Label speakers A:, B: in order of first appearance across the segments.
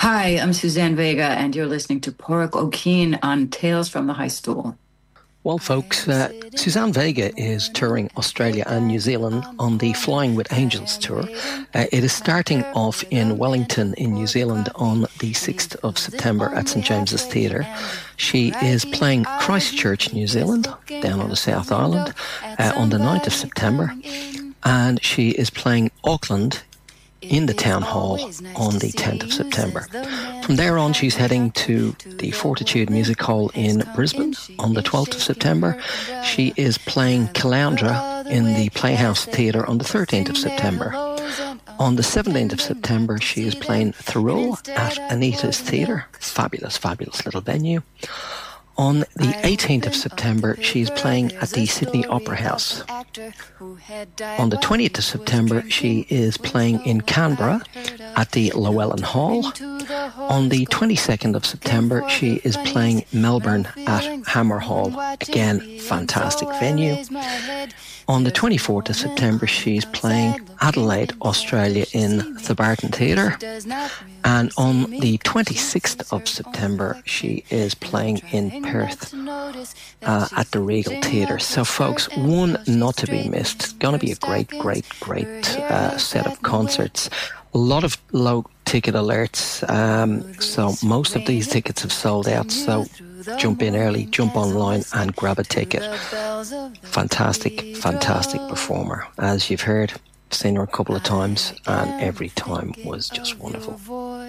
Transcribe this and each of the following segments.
A: Hi, I'm Suzanne Vega, and you're listening to Porrick O'Keen on Tales from the High Stool.
B: Well, folks, Suzanne Vega is touring Australia and New Zealand on the Flying with Angels tour. It is starting off in Wellington in New Zealand on the 6th of September at St James's Theatre. She is playing Christchurch, New Zealand, down on the South Island, on the 9th of September. And she is playing Auckland in the Town Hall on the 10th of September. From there on, she's heading to the Fortitude Music Hall in Brisbane on the 12th of September. She is playing Caloundra in the Playhouse Theatre on the 13th of September. On the 17th of September, she is playing Thirroul at Anita's Theatre. Fabulous, fabulous little venue. On the 18th of September, she's playing at the Sydney Opera House. On the 20th of September, she is playing in Canberra at the Llewellyn Hall. On the 22nd of September, she is playing Melbourne at Hammer Hall. Again, fantastic venue. On the 24th of September, she's playing Adelaide, Australia in the Barton Theatre. And on the 26th of September, she is playing in Perth at the Regal Theatre. So, folks, one not to be missed. Going to be a great set of concerts. A lot of low ticket alerts. So most of these tickets have sold out. So jump in early, jump online and grab a ticket. Fantastic, fantastic performer. As you've heard, seen her a couple of times and every time was just wonderful.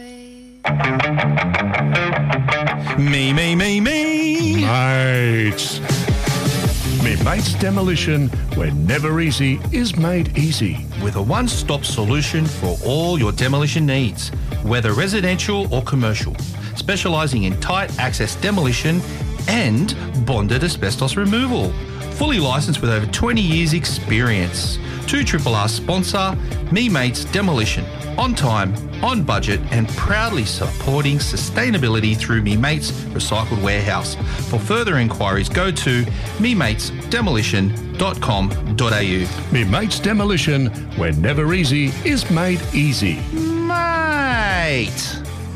C: Me. Mates. Me Mates Demolition, where never easy is made easy.
D: With a one-stop solution for all your demolition needs, whether residential or commercial, specialising in tight access demolition and bonded asbestos removal. Fully licensed with over 20 years experience. 2RRR sponsor, Me Mates Demolition. On time, on budget and proudly supporting sustainability through Me Mates Recycled Warehouse. For further inquiries, go to mematesdemolition.com.au.
C: Me Mates Demolition, where never easy is made easy.
D: Mate!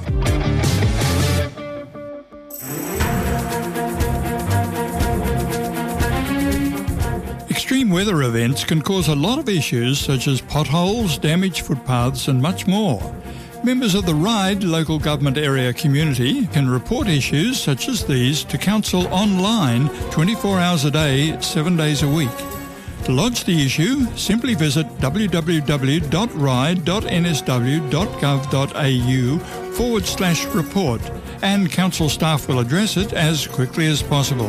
E: Extreme weather events can cause a lot of issues such as potholes, damaged footpaths and much more. Members of the Ryde local government area community can report issues such as these to Council online 24 hours a day, 7 days a week. To lodge the issue, simply visit www.ryde.nsw.gov.au/report and Council staff will address it as quickly as possible.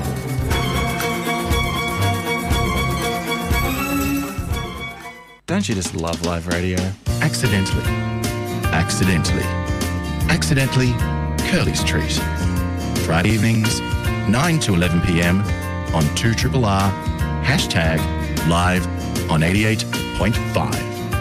F: Don't you just love live radio? Accidentally, Curly's Treat. Friday evenings, 9 to 11 p.m. on 2RRR, hashtag live on 88.5.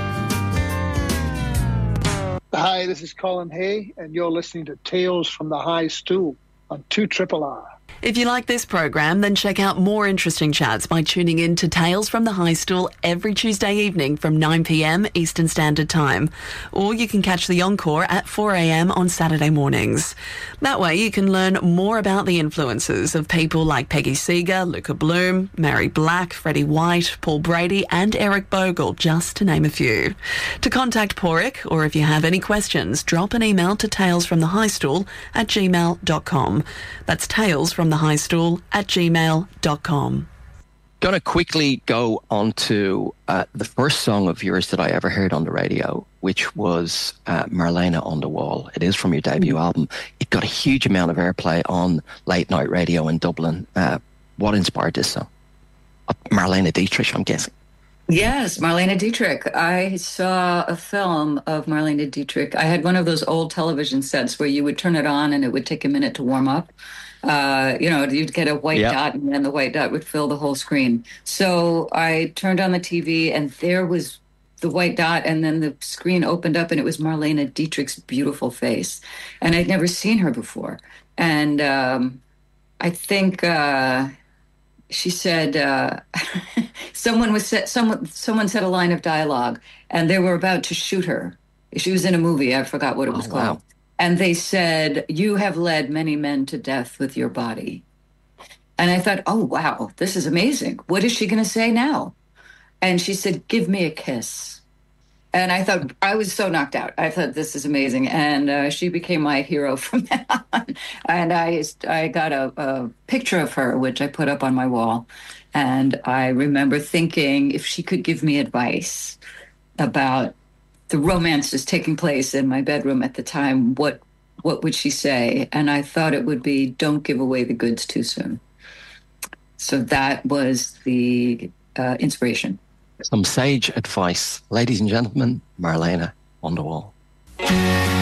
G: Hi, this is Colin Hay, and you're listening to Tales from the High Stool on 2RRR.
H: If you like this program, then check out more interesting chats by tuning in to Tales from the High Stool every Tuesday evening from 9 p.m. Eastern Standard Time. Or you can catch the encore at 4 a.m. on Saturday mornings. That way you can learn more about the influences of people like Peggy Seeger, Luca Bloom, Mary Black, Freddie White, Paul Brady and Eric Bogle, just to name a few. To contact Porrick, or if you have any questions, drop an email to talesfromthehighstool@gmail.com. That's talesfromthehighstool@gmail.com.
B: Going to quickly go on to the first song of yours that I ever heard on the radio, which was Marlena on the Wall. It is from your debut album. It got a huge amount of airplay on late night radio in Dublin. What inspired this song? Marlene Dietrich, I'm guessing.
A: Yes, Marlene Dietrich. I saw a film of Marlene Dietrich. I had one of those old television sets where you would turn it on and it would take a minute to warm up. You'd get a white dot and then the white dot would fill the whole screen. So I turned on the TV and there was the white dot and then the screen opened up and it was Marlene Dietrich's beautiful face. And I'd never seen her before. And I think she said, someone said a line of dialogue and they were about to shoot her. She was in a movie. I forgot what it was called. And they said, "You have led many men to death with your body." And I thought, oh, wow, this is amazing. What is she going to say now? And she said, "Give me a kiss." And I thought, I was so knocked out. I thought, this is amazing. And she became my hero from then on. And I got a picture of her, which I put up on my wall. And I remember thinking, if she could give me advice about the romances taking place in my bedroom at the time, what would she say? And I thought it would be, don't give away the goods too soon. So that was the inspiration.
B: Some sage advice. Ladies and gentlemen, Marlene on the Wall.